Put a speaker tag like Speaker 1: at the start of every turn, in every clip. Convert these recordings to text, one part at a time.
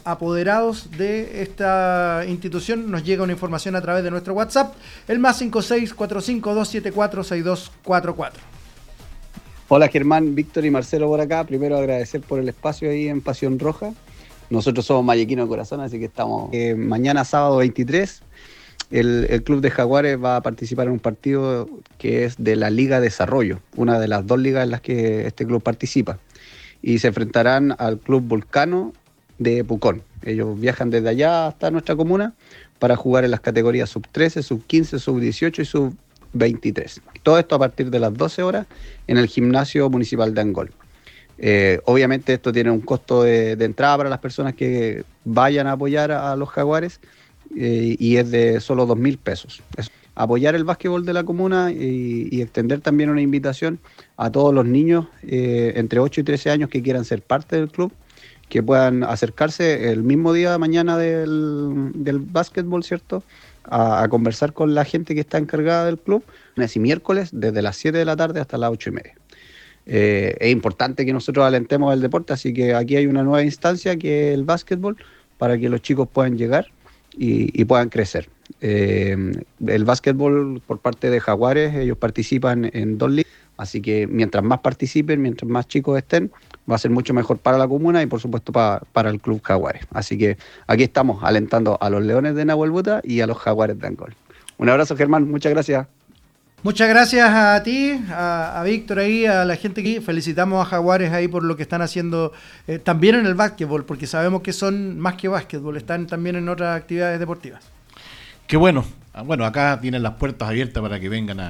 Speaker 1: apoderados de esta institución, nos llega una información a través de nuestro WhatsApp, el +56 45 274 6244.
Speaker 2: Hola Germán, Víctor y Marcelo por acá. Primero agradecer por el espacio ahí en Pasión Roja. Nosotros somos mallequinos de corazón, así que estamos mañana sábado 23. El Club de Jaguares va a participar en un partido que es de la Liga Desarrollo, una de las 2 ligas en las que este club participa. Y se enfrentarán al Club Vulcano de Pucón. Ellos viajan desde allá hasta nuestra comuna para jugar en las categorías sub-13, sub-15, sub-18 y sub-23. Todo esto a partir de las 12 horas en el Gimnasio Municipal de Angol. Obviamente esto tiene un costo de entrada para las personas que vayan a apoyar a los Jaguares y es de solo 2.000 pesos. Apoyar el básquetbol de la comuna y extender también una invitación a todos los niños entre 8 y 13 años que quieran ser parte del club, que puedan acercarse el mismo día de mañana del básquetbol, ¿cierto? A conversar con la gente que está encargada del club, lunes y miércoles, desde las 7 de la tarde hasta las 8:30. Es importante que nosotros alentemos el deporte, así que aquí hay una nueva instancia que es el básquetbol, para que los chicos puedan llegar y puedan crecer. El básquetbol por parte de Jaguares, ellos participan en 2 ligas, así que mientras más participen, mientras más chicos estén, va a ser mucho mejor para la comuna y por supuesto para el Club Jaguares. Así que aquí estamos alentando a los Leones de Nahuel Buta y a los Jaguares de Angol. Un abrazo, Germán, muchas gracias.
Speaker 1: Muchas gracias a ti, a Víctor ahí, a la gente aquí. Felicitamos a Jaguares ahí por lo que están haciendo también en el básquetbol, porque sabemos que son más que básquetbol, están también en otras actividades deportivas.
Speaker 3: Qué bueno. Bueno, acá tienen las puertas abiertas para que vengan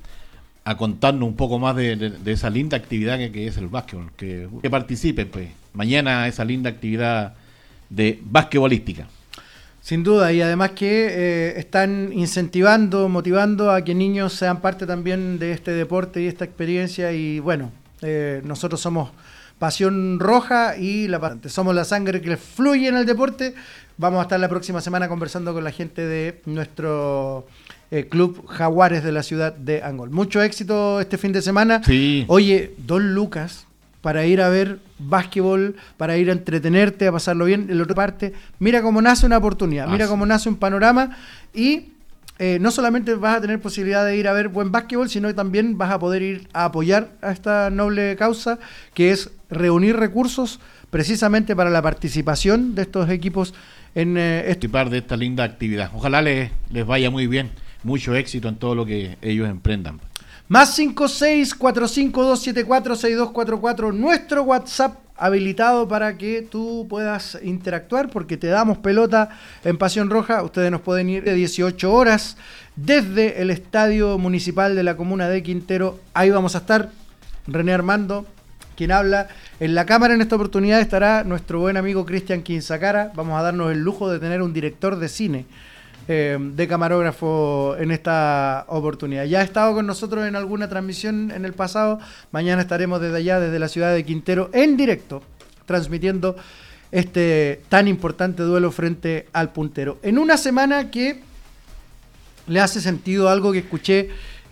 Speaker 3: a contarnos un poco más de esa linda actividad que es el básquetbol. Que participen, pues, mañana esa linda actividad de basquetbolística.
Speaker 1: Sin duda, y además que están incentivando, motivando a que niños sean parte también de este deporte y esta experiencia. Y bueno, nosotros somos Pasión Roja y somos la sangre que fluye en el deporte. Vamos a estar la próxima semana conversando con la gente de nuestro Club Jaguares de la ciudad de Angol. Mucho éxito este fin de semana.
Speaker 3: Sí.
Speaker 1: Oye, 2 lucas para ir a ver básquetbol, para ir a entretenerte, a pasarlo bien. En la otra parte, mira cómo nace una oportunidad, mira cómo nace un panorama y no solamente vas a tener posibilidad de ir a ver buen básquetbol, sino que también vas a poder ir a apoyar a esta noble causa, que es reunir recursos precisamente para la participación de estos equipos en
Speaker 3: participar de esta linda actividad. Ojalá les vaya muy bien, mucho éxito en todo lo que ellos emprendan.
Speaker 1: +56 45 274 6244, nuestro WhatsApp habilitado para que tú puedas interactuar, porque te damos pelota en Pasión Roja. Ustedes nos pueden ir de 18 horas desde el Estadio Municipal de la Comuna de Quintero. Ahí vamos a estar, René Armando, quien habla. En la cámara en esta oportunidad estará nuestro buen amigo Cristian Quinzacara. Vamos a darnos el lujo de tener un director de cine, de camarógrafo en esta oportunidad. Ya ha estado con nosotros en alguna transmisión en el pasado. Mañana estaremos desde allá, desde la ciudad de Quintero, en directo, transmitiendo este tan importante duelo frente al puntero. En una semana que le hace sentido algo que escuché